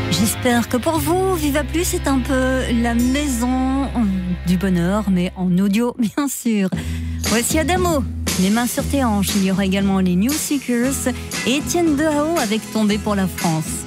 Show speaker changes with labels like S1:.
S1: J'espère que pour vous, Viva Plus est un peu la maison du bonheur, mais en audio, bien sûr. Voici Adamo, les mains sur tes hanches. Il y aura également les New Seekers et Étienne Dehao avec Tomber pour la France.